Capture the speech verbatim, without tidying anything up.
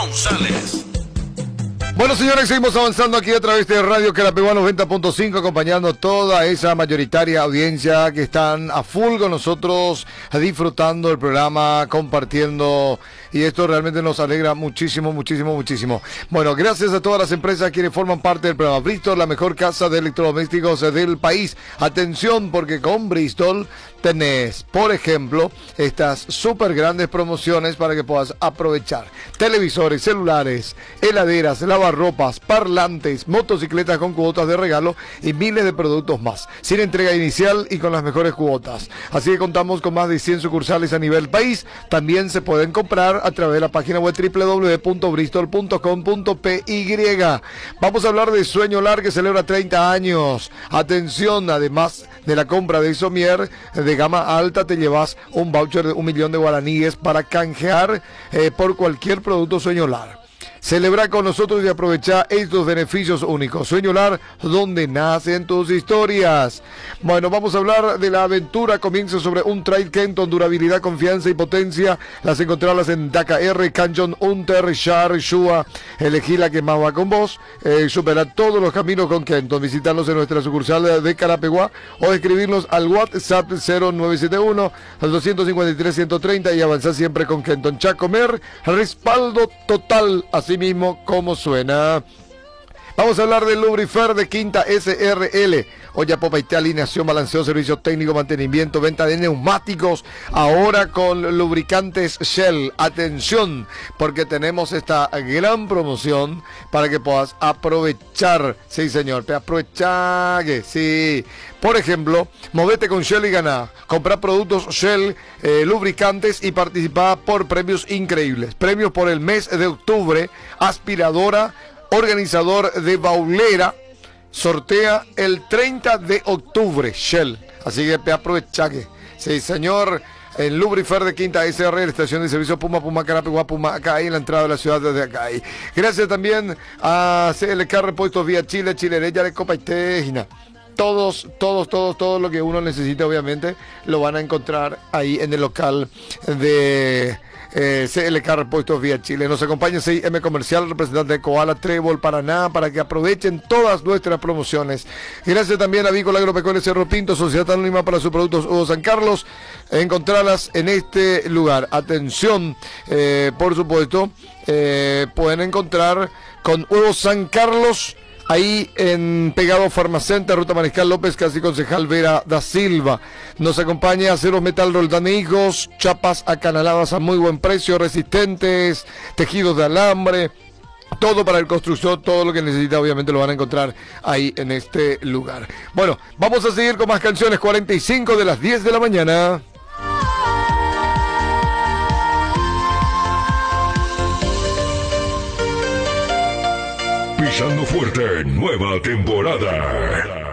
González. Bueno, señores, seguimos avanzando aquí a través de Radio Carapeguá noventa punto cinco, acompañando toda esa mayoritaria audiencia que están a full con nosotros, disfrutando el programa, compartiendo, y esto realmente nos alegra muchísimo, muchísimo, muchísimo. Bueno, gracias a todas las empresas quienes forman parte del programa. Bristol, la mejor casa de electrodomésticos del país. Atención, porque con Bristol tenés, por ejemplo, estas súper grandes promociones para que puedas aprovechar. Televisores, celulares, heladeras, lavarropas, parlantes, motocicletas con cuotas de regalo y miles de productos más, sin entrega inicial y con las mejores cuotas. Así que contamos con más de cien sucursales a nivel país. También se pueden comprar a través de la página web doble u doble u doble u punto bristol punto com punto p y. Vamos a hablar de Sueñolar, que celebra treinta años. Atención, además de la compra de Somier de gama alta, te llevas un voucher de un millón de guaraníes para canjear eh, por cualquier producto Sueñolar. Celebra con nosotros y aprovecha estos beneficios únicos. Sueñolar, donde nacen tus historias. Bueno, vamos a hablar de la aventura. Comienza sobre un Trail Kenton, durabilidad, confianza y potencia. Las encontrarlas en Dakar R, Canyon, Unter, Shar, Shua. Elegí la que más va con vos. Eh, supera todos los caminos con Kenton. Visitarlos en nuestra sucursal de Carapeguá o escribirnos al WhatsApp cero nueve siete uno, dos cinco tres, uno tres cero y avanzar siempre con Kenton. Chacomer, respaldo total. Así mismo como suena. Vamos a hablar del Lubrifer de Quinta S R L. Olla, popa y alineación, balanceo, servicio técnico, mantenimiento, venta de neumáticos. Ahora con lubricantes Shell. Atención, porque tenemos esta gran promoción para que puedas aprovechar. Sí, señor, te aprovechague, sí. Por ejemplo, movete con Shell y gana. Compra productos Shell, eh, lubricantes y participa por premios increíbles. Premios por el mes de octubre. Aspiradora, organizador de baulera, sortea el treinta de octubre, Shell. Así que aprovecha que, sí, señor, el Lubrifer de Quinta S R, la estación de servicio Puma, Puma, Carapeguá, Puma, acá ahí en la entrada de la ciudad de acá ahí. Gracias también a C L K Repuestos Vía Chile, Chile, ya de Copa y Tejina. Todos, todos, todos, todo lo que uno necesita, obviamente, lo van a encontrar ahí en el local de Eh, C L K Repuestos Vía Chile. Nos acompaña C I M Comercial, representante de Koala, Trébol, Paraná, para que aprovechen todas nuestras promociones. Gracias también a Vícola Agropecuaria Cerro Pinto, Sociedad Anónima para sus productos Hugo San Carlos. Encontrarlas en este lugar. Atención, eh, por supuesto, eh, pueden encontrar con Hugo San Carlos ahí en pegado Farmacenta, Ruta Mariscal López, casi Concejal Vera da Silva. Nos acompaña Aceros Metal Roldán e Hijos, chapas acanaladas a muy buen precio, resistentes, tejidos de alambre, todo para el construcción, todo lo que necesita obviamente lo van a encontrar ahí en este lugar. Bueno, vamos a seguir con más canciones. Cuarenta y cinco de las diez de la mañana. Pisando fuerte, nueva temporada.